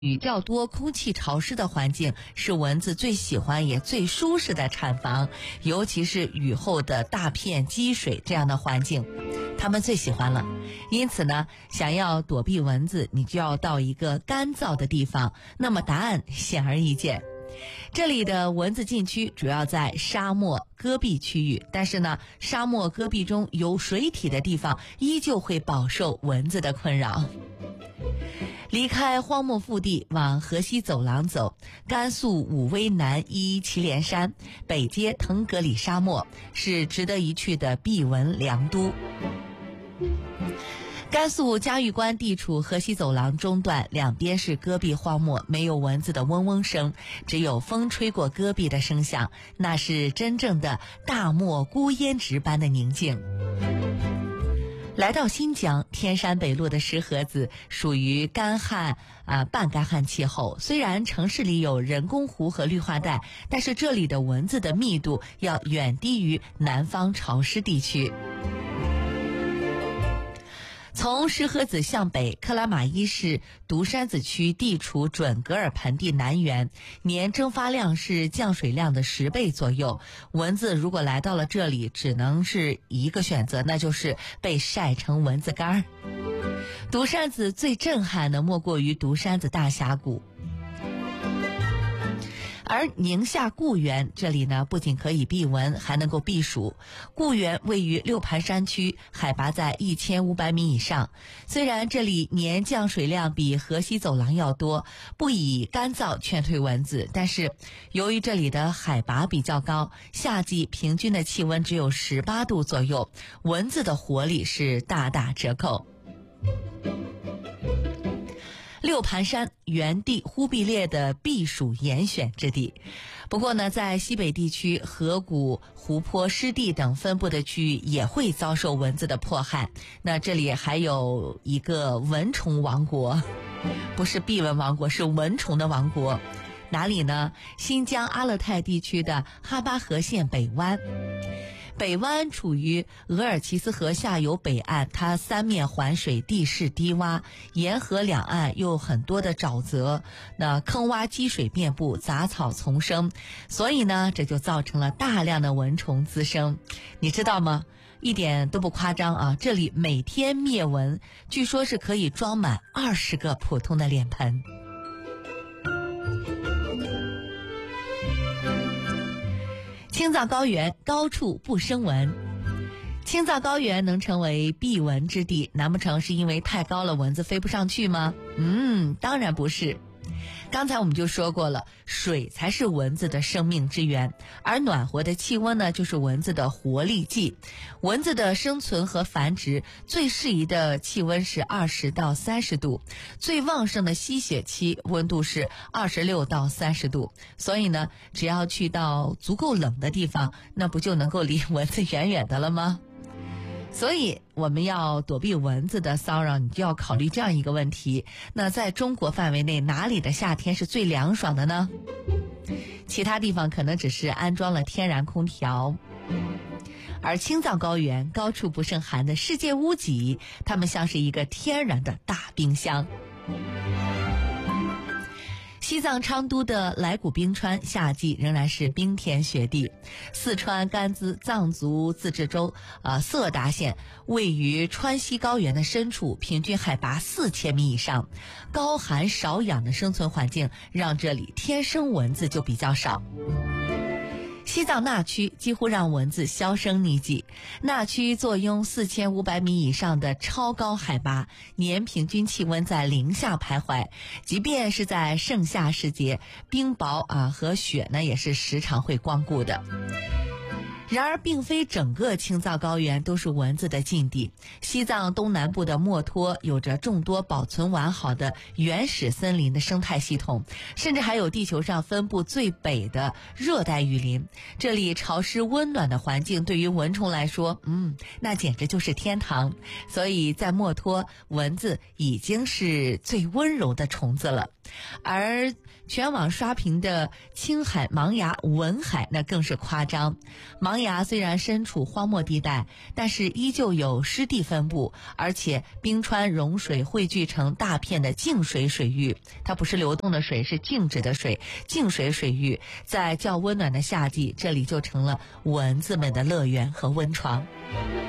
雨较多、空气潮湿的环境是蚊子最喜欢也最舒适的产房，尤其是雨后的大片积水这样的环境，它们最喜欢了。因此呢，想要躲避蚊子，你就要到一个干燥的地方。那么答案显而易见，这里的蚊子禁区主要在沙漠戈壁区域，但是呢，沙漠戈壁中有水体的地方依旧会饱受蚊子的困扰。离开荒漠腹地往河西走廊走，甘肃武威南依祁连山，北接腾格里沙漠，是值得一去的避蚊良都。甘肃嘉峪关地处河西走廊中段，两边是戈壁荒漠，没有蚊子的嗡嗡声，只有风吹过戈壁的声响，那是真正的大漠孤烟直般的宁静。来到新疆，天山北路的石河子属于干旱半干旱气候，虽然城市里有人工湖和绿化带，但是这里的蚊子的密度要远低于南方潮湿地区。从石河子向北，克拉玛依市独山子区地处准格尔盆地南缘，年蒸发量是降水量的10倍左右。蚊子如果来到了这里，只能是一个选择，那就是被晒成蚊子干。独山子最震撼的莫过于独山子大峡谷。而宁夏固原这里呢，不仅可以避蚊，还能够避暑。固原位于六盘山区，海拔在1500米以上。虽然这里年降水量比河西走廊要多，不以干燥劝退蚊子，但是由于这里的海拔比较高，夏季平均的气温只有18度左右，蚊子的活力是大打折扣。六盘山原地忽必烈的避暑严选之地。不过呢，在西北地区河谷、湖泊、湿地等分布的区域也会遭受蚊子的迫害。那这里还有一个蚊虫王国，不是避蚊王国，是蚊虫的王国。哪里呢？新疆阿勒泰地区的哈巴河县北湾。北湾处于额尔齐斯河下游北岸，它三面环水，地势低洼，沿河两岸又有很多的沼泽，那坑洼积水遍布，杂草丛生，所以呢，这就造成了大量的蚊虫滋生。你知道吗？一点都不夸张啊！这里每天灭蚊，据说是可以装满20个普通的脸盆。青藏高原高处不生蚊。青藏高原能成为避蚊之地，难不成是因为太高了蚊子飞不上去吗？当然不是。刚才我们就说过了，水才是蚊子的生命之源，而暖和的气温呢，就是蚊子的活力剂。蚊子的生存和繁殖最适宜的气温是20到30度，最旺盛的吸血期温度是26到30度。所以呢，只要去到足够冷的地方，那不就能够离蚊子远远的了吗？所以我们要躲避蚊子的骚扰，你就要考虑这样一个问题，那在中国范围内，哪里的夏天是最凉爽的呢？其他地方可能只是安装了天然空调，而青藏高原高处不胜寒的世界屋脊，它们像是一个天然的大冰箱。西藏昌都的来古冰川夏季仍然是冰天雪地。四川甘孜藏族自治州色达县位于川西高原的深处，平均海拔4000米以上，高寒少氧的生存环境让这里天生蚊子就比较少。西藏那曲几乎让蚊子销声匿迹。那曲坐拥4500米以上的超高海拔，年平均气温在0下徘徊，即便是在盛夏时节，冰雹和雪呢也是时常会光顾的。然而并非整个青藏高原都是蚊子的禁地，西藏东南部的墨脱有着众多保存完好的原始森林的生态系统，甚至还有地球上分布最北的热带雨林。这里潮湿温暖的环境对于蚊虫来说，那简直就是天堂。所以在墨脱，蚊子已经是最温柔的虫子了。而全网刷屏的青海茫崖蚊海那更是夸张。茫黄崖虽然身处荒漠地带，但是依旧有湿地分布，而且冰川融水汇聚成大片的静水水域，它不是流动的水，是静止的水，静水水域。在较温暖的夏季，这里就成了蚊子们的乐园和温床。